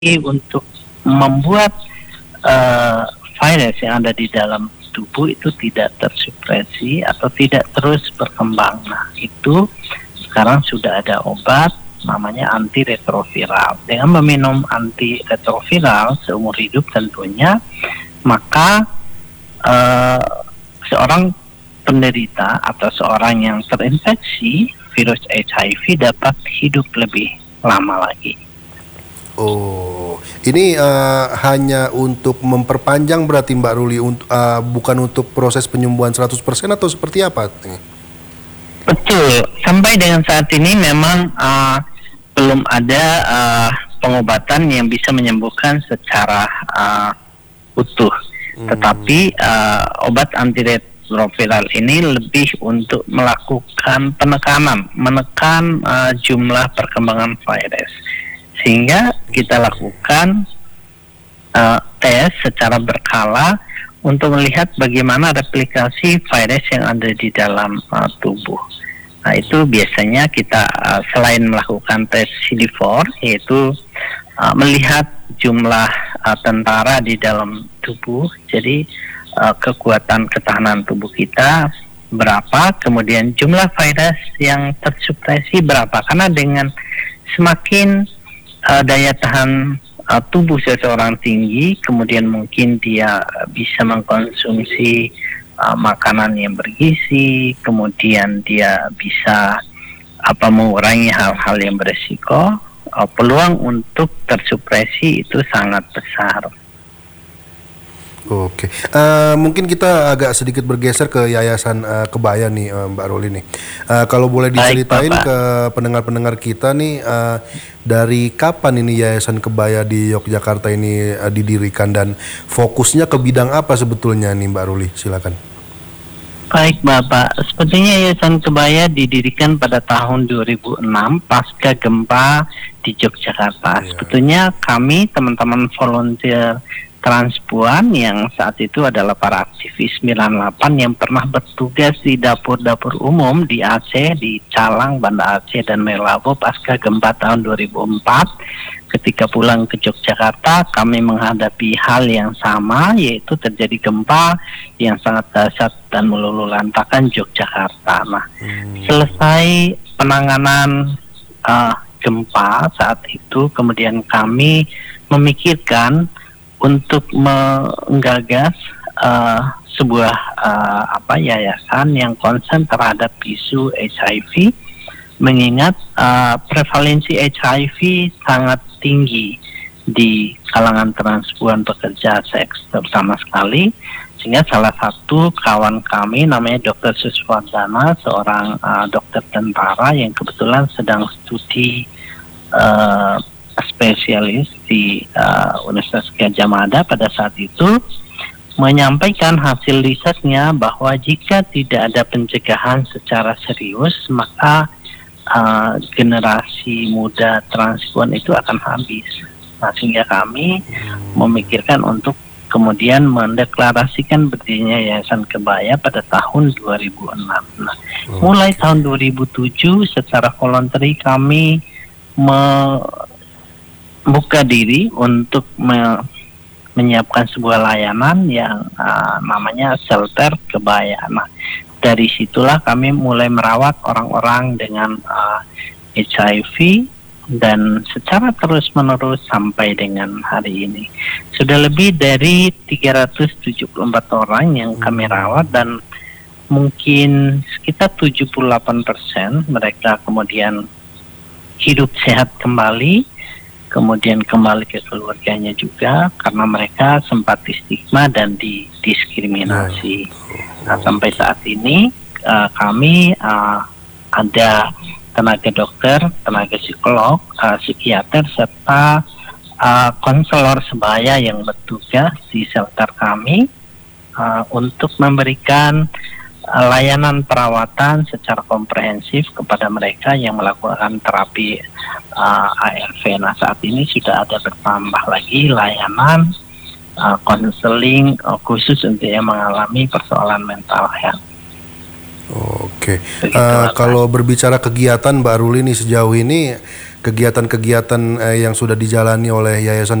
untuk membuat uh, virus yang ada di dalam tubuh itu tidak tersupresi atau tidak terus berkembang. Nah, itu sekarang sudah ada obat namanya antiretroviral. Dengan meminum antiretroviral seumur hidup tentunya, maka seorang penderita atau seorang yang terinfeksi virus HIV dapat hidup lebih lama lagi. Oh, ini hanya untuk memperpanjang berarti Mbak Ruli, bukan untuk proses penyembuhan 100% atau seperti apa? Betul, sampai dengan saat ini memang belum ada pengobatan yang bisa menyembuhkan secara utuh. Tetapi obat antiretroviral ini lebih untuk melakukan menekan jumlah perkembangan virus. Sehingga kita lakukan tes secara berkala untuk melihat bagaimana replikasi virus yang ada di dalam tubuh. Nah, itu biasanya kita selain melakukan tes CD4, yaitu melihat jumlah tentara di dalam tubuh. Jadi kekuatan ketahanan tubuh kita berapa, kemudian jumlah virus yang tersupresi berapa. Karena dengan semakin daya tahan tubuh seseorang tinggi, kemudian mungkin dia bisa mengkonsumsi makanan yang bergizi, kemudian dia bisa mengurangi hal-hal yang beresiko, peluang untuk tersupresi itu sangat besar. Oke, mungkin kita agak sedikit bergeser ke Yayasan Kebaya nih, Mbak Ruli nih. Kalau boleh diceritain ke pendengar-pendengar kita nih, dari kapan ini Yayasan Kebaya di Yogyakarta ini didirikan dan fokusnya ke bidang apa sebetulnya nih Mbak Ruli? Silakan. Baik Bapak, sepertinya Yayasan Kebaya didirikan pada tahun 2006 pasca gempa di Yogyakarta. Sebetulnya kami teman-teman volunteer Transpuan yang saat itu adalah para aktivis 98 yang pernah bertugas di dapur-dapur umum di Aceh, di Calang, Banda Aceh, dan Melabo pasca gempa tahun 2004. Ketika pulang ke Yogyakarta, kami menghadapi hal yang sama, yaitu terjadi gempa yang sangat dahsyat dan meluluhlantakan Yogyakarta. Nah, selesai penanganan gempa saat itu, kemudian kami memikirkan untuk menggagas sebuah yayasan yang konsen terhadap isu HIV, mengingat prevalensi HIV sangat tinggi di kalangan transpuan pekerja seks terutama sekali, sehingga salah satu kawan kami namanya Dr. Suswardana, seorang dokter tentara yang kebetulan sedang studi spesialis di Universitas Gadjah Mada pada saat itu, menyampaikan hasil risetnya bahwa jika tidak ada pencegahan secara serius, maka generasi muda transpuan itu akan habis. Nah, sehingga kami memikirkan untuk kemudian mendeklarasikan berdirinya Yayasan Kebaya pada tahun 2006. Nah, mulai tahun 2007 secara voluntary kami buka diri untuk menyiapkan sebuah layanan yang namanya shelter kebaya. Nah, dari situlah kami mulai merawat orang-orang dengan HIV dan secara terus-menerus sampai dengan hari ini. Sudah lebih dari 374 orang yang kami rawat dan mungkin sekitar 78% mereka kemudian hidup sehat kembali, kemudian kembali ke keluarganya juga karena mereka sempat distigma dan didiskriminasi. Nah, sampai saat ini kami ada tenaga dokter, tenaga psikolog, psikiater, serta konselor sebaya yang bertugas di shelter kami untuk memberikan layanan perawatan secara komprehensif kepada mereka yang melakukan terapi ARV. Nah, saat ini sudah ada bertambah lagi layanan konseling khusus untuk yang mengalami persoalan mental health. Oke, kalau berbicara kegiatan Mbak Ruli nih sejauh ini kegiatan-kegiatan yang sudah dijalani oleh Yayasan